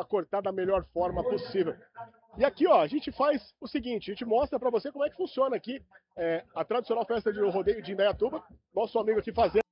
para cortar da melhor forma possível. E aqui, ó, a gente faz o seguinte, a gente mostra para você como é que funciona aqui a tradicional festa de rodeio de Indaiatuba. Nosso amigo aqui fazendo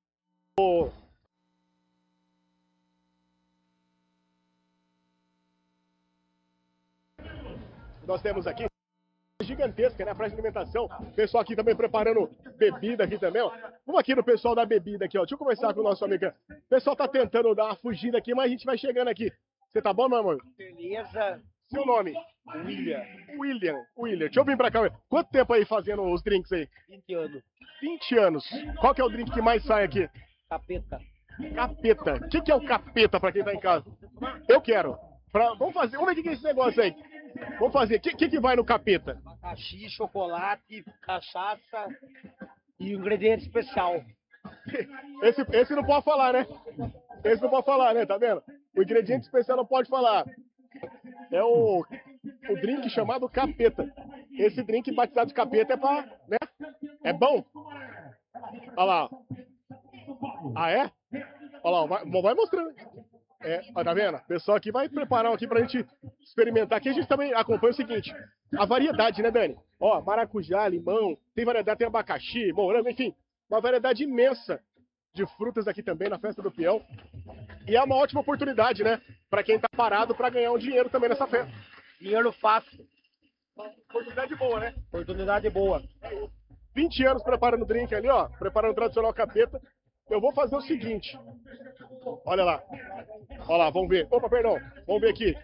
nós temos aqui gigantesca, né? Praça de alimentação. O pessoal aqui também preparando bebida aqui também, ó. Vamos aqui no pessoal da bebida aqui, ó. Deixa eu conversar com o nosso amigo. O pessoal tá tentando dar uma fugida aqui, mas a gente vai chegando aqui. Você tá bom, meu amor? Beleza. Seu nome? William. Deixa eu vir pra cá. Quanto tempo aí fazendo os drinks aí? 20 anos. 20 anos. Qual que é o drink que mais sai aqui? Capeta. Capeta. O que é o capeta pra quem tá em casa? Eu quero. Vamos ver o que é esse negócio aí. Vamos fazer. O que vai no capeta? Abacaxi, chocolate, cachaça e um ingrediente especial. Esse não pode falar, né? Esse não pode falar, né? Tá vendo? O ingrediente especial não pode falar. É o drink chamado capeta. Esse drink batizado de capeta é pra, né? É bom. Olha lá. Ah, é? Olha lá, vai mostrando. Tá vendo? O pessoal aqui vai preparar aqui pra gente experimentar. Aqui a gente também acompanha o seguinte, a variedade, né, Dani? Ó, maracujá, limão, tem variedade, tem abacaxi, morango, enfim, uma variedade imensa de frutas aqui também na Festa do Peão. E é uma ótima oportunidade, né, pra quem tá parado pra ganhar um dinheiro também nessa festa. Dinheiro fácil. Oportunidade boa, né? Oportunidade boa. 20 anos preparando drink ali, ó, preparando o tradicional capeta. Eu vou fazer o seguinte. Olha lá. Olha lá, vamos ver. Opa, perdão. Vamos ver aqui.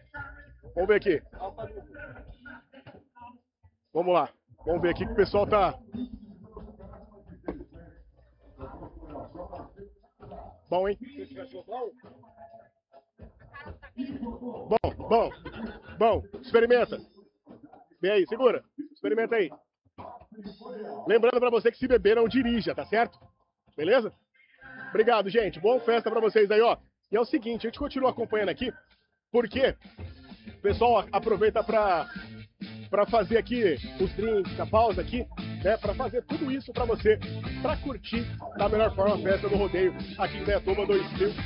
Vamos lá. Vamos ver aqui que o pessoal tá... Bom, hein? Bom. Experimenta. Vem aí, segura. Experimenta aí. Lembrando pra você que se beber não dirija, tá certo? Beleza? Obrigado, gente. Boa festa pra vocês aí, ó. E é o seguinte, a gente continua acompanhando aqui, porque o pessoal aproveita pra fazer aqui os drinks, a pausa aqui, né? Pra fazer tudo isso pra você, pra curtir da melhor forma a festa do rodeio aqui em Indaiatuba 2023.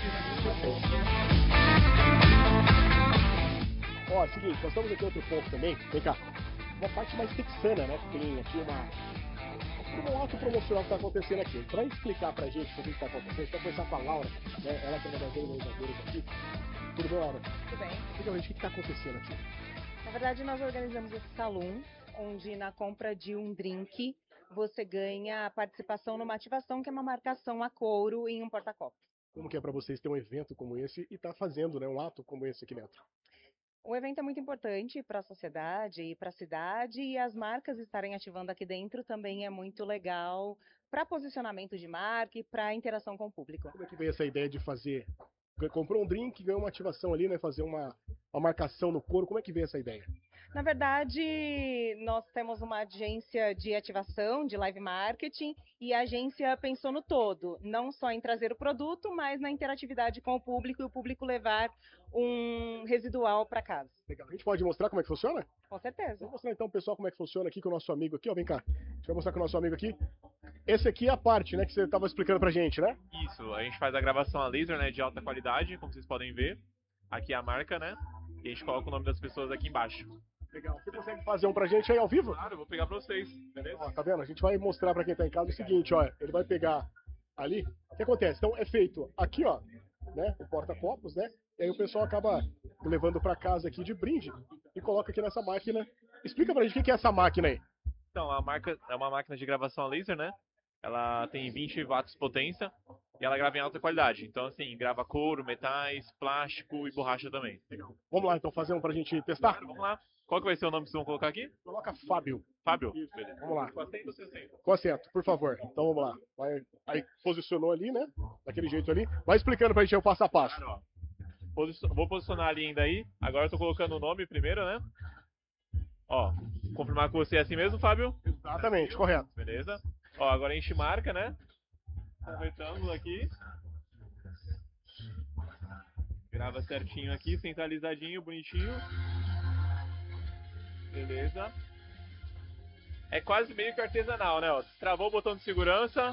Ó, é o seguinte, nós estamos aqui em outro ponto também. Vem cá. Uma parte mais texana, né? Tem aqui um ato promocional que está acontecendo aqui. Para explicar pra gente o que está acontecendo, a gente vai conversar com a Laura, né? Ela que é uma das organizadoras aqui. Tudo bem, Laura? Tudo bem. Diga pra gente o que está acontecendo aqui. Na verdade, nós organizamos esse salão, onde na compra de um drink, você ganha a participação numa ativação, que é uma marcação a couro em um porta-copo. Como que é para vocês ter um evento como esse e estar fazendo, né, um ato como esse aqui dentro? O evento é muito importante para a sociedade e para a cidade, e as marcas estarem ativando aqui dentro também é muito legal para posicionamento de marca e para interação com o público. Como é que veio essa ideia de fazer? Comprou um drink, ganhou uma ativação ali, né? Fazer uma marcação no couro. Como é que veio essa ideia? Na verdade, nós temos uma agência de ativação, de live marketing, e a agência pensou no todo, não só em trazer o produto, mas na interatividade com o público e o público levar um residual para casa. Legal. A gente pode mostrar como é que funciona? Com certeza. Vou mostrar então, pessoal, como é que funciona aqui com o nosso amigo aqui, ó. Vem cá. Deixa eu mostrar com o nosso amigo aqui. Esse aqui é a parte, né, que você estava explicando pra gente, né? Isso, a gente faz a gravação a laser, né, de alta qualidade, como vocês podem ver. Aqui é a marca, né? E a gente coloca o nome das pessoas aqui embaixo. Legal. Você consegue fazer um pra gente aí ao vivo? Claro, eu vou pegar pra vocês, beleza? Ó, tá vendo? A gente vai mostrar pra quem tá em casa o seguinte, ó. Ele vai pegar ali. O que acontece? Então é feito aqui, ó, né? O porta-copos, né? E aí o pessoal acaba levando pra casa aqui de brinde e coloca aqui nessa máquina. Explica pra gente o que é essa máquina aí. Então, a marca é uma máquina de gravação a laser, né? Ela tem 20 watts de potência e ela grava em alta qualidade. Então, assim, grava couro, metais, plástico e borracha também. Legal. Vamos lá, então, fazer um pra gente testar? Claro, vamos lá. Qual que vai ser o nome que vocês vão colocar aqui? Coloca Fábio. Fábio? Isso. Beleza. Vamos lá. Com assento ou sem assento? Com assento, por favor. Então vamos lá. Aí posicionou ali, né? Daquele jeito ali. Vai explicando pra gente aí o passo a passo. Claro, ó. Vou posicionar ali ainda aí. Agora eu tô colocando o nome primeiro, né? Ó, confirmar com você é assim mesmo, Fábio? Exatamente, correto. Beleza. Ó, agora a gente marca, né? Convertamos aqui. Grava certinho aqui, centralizadinho, bonitinho. Beleza. É quase meio que artesanal, né? Ó, travou o botão de segurança.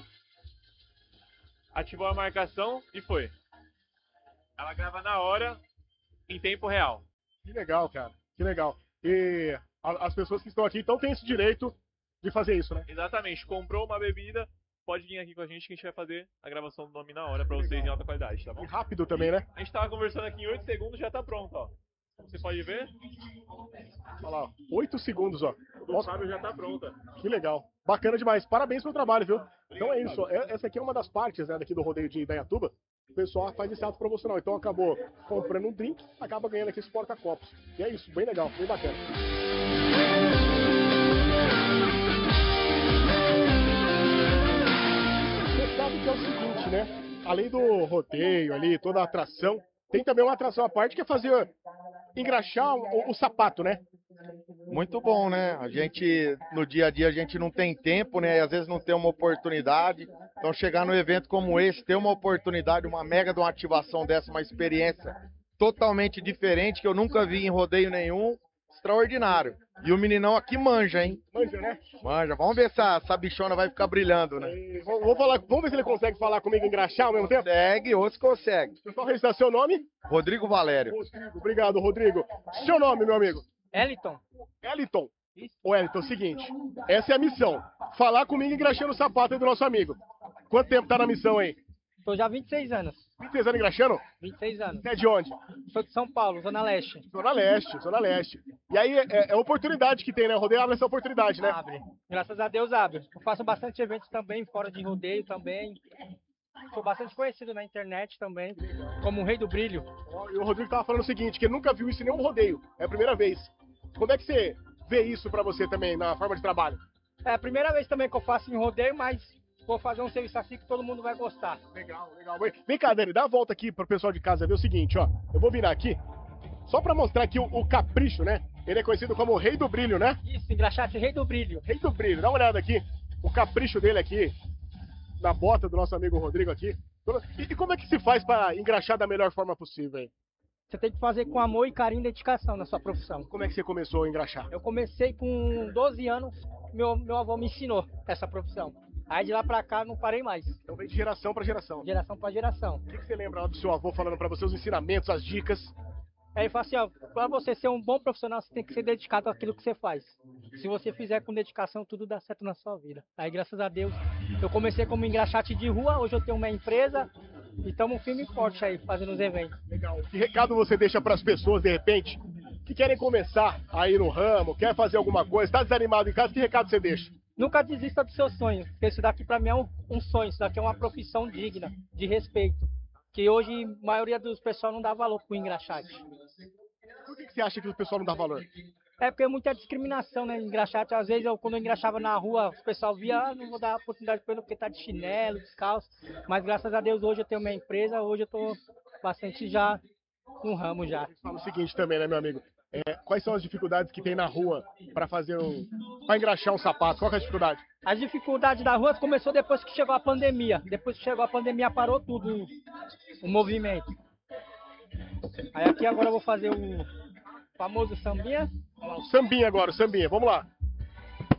Ativou a marcação e foi. Ela grava na hora, em tempo real. Que legal, cara. Que legal. E as pessoas que estão aqui, então, têm esse direito de fazer isso, né? Exatamente. Comprou uma bebida, pode vir aqui com a gente que a gente vai fazer a gravação do nome na hora pra vocês em alta qualidade, tá bom? E rápido também, né? A gente tava conversando aqui em 8 segundos, já tá pronto, ó. Você pode ver? Olha lá, ó, 8 segundos, ó. O do Fábio já tá pronta. Que legal. Bacana demais. Parabéns pelo trabalho, viu? Então é isso. Essa aqui é uma das partes, né, daqui do rodeio de Indaiatuba. O pessoal faz esse ato promocional. Então acabou comprando um drink, acaba ganhando aqui esse porta-copos. E é isso, bem legal, bem bacana. Você sabe que é o seguinte, né? Além do rodeio ali, toda a atração, tem também uma atração à parte que é fazer engraxar o sapato, né? Muito bom, né? A gente, no dia a dia, a gente não tem tempo, né? E às vezes não tem uma oportunidade. Então, chegar num evento como esse, ter uma oportunidade, uma mega de uma ativação dessa, uma experiência totalmente diferente, que eu nunca vi em rodeio nenhum, extraordinário. E o meninão aqui manja, hein? Manja, né? Manja. Vamos ver se essa bichona vai ficar brilhando, né? Vamos ver se ele consegue falar comigo e engraxar ao mesmo tempo? Consegue, ou se consegue. Deixa eu só registrar seu nome. Rodrigo Valério. Rodrigo, obrigado, Rodrigo. Seu nome, meu amigo? Eliton. Eliton. Ô, Eliton, é o seguinte, essa é a missão. Falar comigo engraxando o sapato aí do nosso amigo. Quanto tempo tá na missão aí? Tô já há 26 anos. 26 anos engraxando? 26 anos. Você é de onde? Sou de São Paulo, Zona Leste. Zona Leste, Zona Leste. E aí é a oportunidade que tem, né? O rodeio abre essa oportunidade, né? Abre. Graças a Deus abre. Eu faço bastante eventos também, fora de rodeio também. Sou bastante conhecido na internet também, como o Rei do Brilho. Ó, e o Rodrigo tava falando o seguinte, que ele nunca viu isso em nenhum rodeio. É a primeira vez. Como é que você vê isso pra você também, na forma de trabalho? É a primeira vez também que eu faço em rodeio, mas vou fazer um serviço assim que todo mundo vai gostar. Legal, legal. Vem cá, Dani, dá a volta aqui pro pessoal de casa ver o seguinte, ó. Eu vou virar aqui, só pra mostrar aqui o capricho, né? Ele é conhecido como o Rei do Brilho, né? Isso, engraxate Rei do Brilho. Rei do Brilho, dá uma olhada aqui. O capricho dele aqui, na bota do nosso amigo Rodrigo aqui. E como é que se faz pra engraxar da melhor forma possível aí? Você tem que fazer com amor e carinho e dedicação na sua profissão. Como é que você começou a engraxar? Eu comecei com 12 anos, meu avô me ensinou essa profissão. Aí de lá pra cá não parei mais, Então vem de geração pra geração. geração pra geração. O que você lembra lá do seu avô falando pra você os ensinamentos, as dicas? Aí ele fala assim, ó, pra você ser um bom profissional, você tem que ser dedicado àquilo que você faz. Se você fizer com dedicação, tudo dá certo na sua vida. Aí, graças a Deus, eu comecei como engraxate de rua, hoje eu tenho uma empresa e estamos firme e forte aí, fazendo os eventos. Legal. Que recado você deixa pras pessoas, de repente, que querem começar aí no ramo, quer fazer alguma coisa, tá desanimado em casa, que recado você deixa? Nunca desista do seu sonho, porque isso daqui pra mim é um sonho, isso daqui é uma profissão digna, de respeito. Que hoje a maioria dos pessoal não dá valor pro engraxate. Por que você acha que o pessoal não dá valor? É porque é muita discriminação, né? Engraxate, às vezes, quando eu engraxava na rua, o pessoal via, não vou dar oportunidade pra ele porque tá de chinelo, descalço. Mas graças a Deus, hoje eu tenho minha empresa, hoje eu tô bastante já no ramo já. Fala o seguinte também, né, meu amigo? Quais são as dificuldades que tem na rua pra fazer pra engraxar um sapato? Qual que é a dificuldade? As dificuldades da rua começou depois que chegou a pandemia. Depois que chegou a pandemia, parou tudo o movimento. Aí aqui agora eu vou fazer o famoso sambinha. O sambinha agora, o sambinha. Vamos lá.